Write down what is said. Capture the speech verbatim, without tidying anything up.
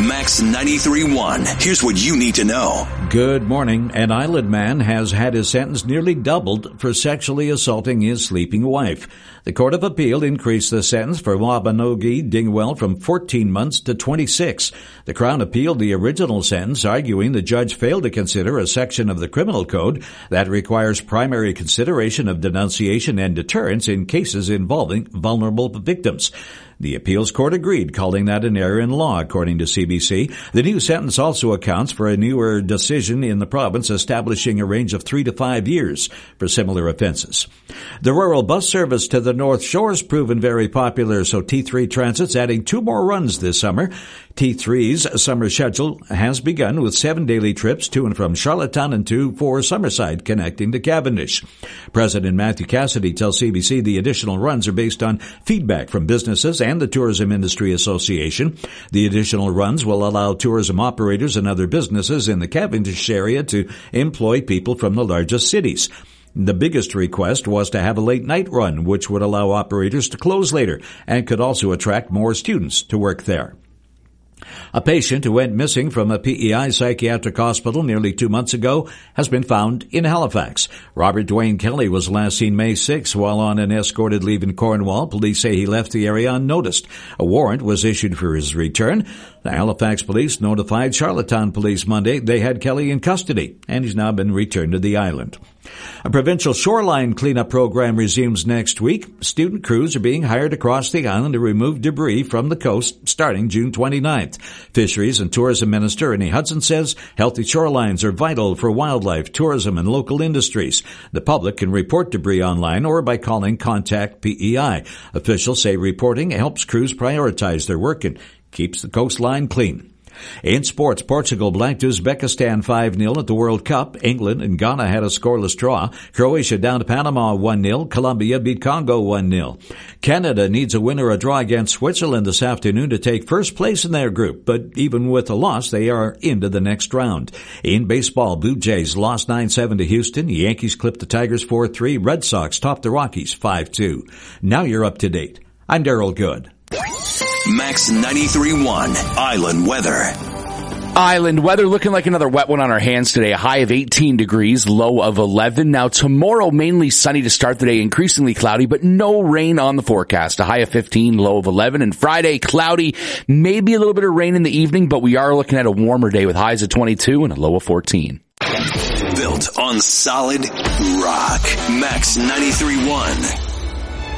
Max ninety-three point one. Here's what you need to know. Good morning. An Island man has had his sentence nearly doubled for sexually assaulting his sleeping wife. The Court of Appeal increased the sentence for Wabanogi Dingwell from fourteen months to twenty-six. The Crown appealed the original sentence, arguing the judge failed to consider a section of the Criminal Code that requires primary consideration of denunciation and deterrence in cases involving vulnerable victims. The appeals court agreed, calling that an error in law, according to C B C. The new sentence also accounts for a newer decision in the province establishing a range of three to five years for similar offenses. The rural bus service to the North Shore has proven very popular, so T three Transit's adding two more runs this summer. T three's summer schedule has begun with seven daily trips to and from Charlottetown and two for Summerside, connecting to Cavendish. President Matthew Cassidy tells C B C the additional runs are based on feedback from businesses and the Tourism Industry Association. The additional runs will allow tourism operators and other businesses in the Cavendish area to employ people from the largest cities. The biggest request was to have a late night run, which would allow operators to close later and could also attract more students to work there. A patient who went missing from a P E I psychiatric hospital nearly two months ago has been found in Halifax. Robert Dwayne Kelly was last seen May sixth while on an escorted leave in Cornwall. Police say he left the area unnoticed. A warrant was issued for his return. The Halifax police notified Charlottetown police Monday they had Kelly in custody, and he's now been returned to the island. A provincial shoreline cleanup program resumes next week. Student crews are being hired across the island to remove debris from the coast starting June twenty-ninth. Fisheries and Tourism Minister Ernie Hudson says healthy shorelines are vital for wildlife, tourism, and local industries. The public can report debris online or by calling Contact P E I. Officials say reporting helps crews prioritize their work and keeps the coastline clean. In sports, Portugal blanked Uzbekistan five nil at the World Cup. England and Ghana had a scoreless draw. Croatia down to Panama one nil. Colombia beat Congo one nil. Canada needs a win or a draw against Switzerland this afternoon to take first place in their group, but even with a loss, they are into the next round. In baseball, Blue Jays lost nine seven to Houston. Yankees clipped the Tigers four three. Red Sox topped the Rockies five two. Now you're up to date. I'm Daryl Good. Max ninety-three point one Island weather. Island weather looking like another wet one on our hands today. A high of eighteen degrees, low of eleven. Now tomorrow, mainly sunny to start the day, increasingly cloudy, but no rain on the forecast. A high of fifteen, low of eleven. And Friday, cloudy, maybe a little bit of rain in the evening, but we are looking at a warmer day with highs of twenty-two and a low of fourteen. Built on solid rock. Max ninety-three point one.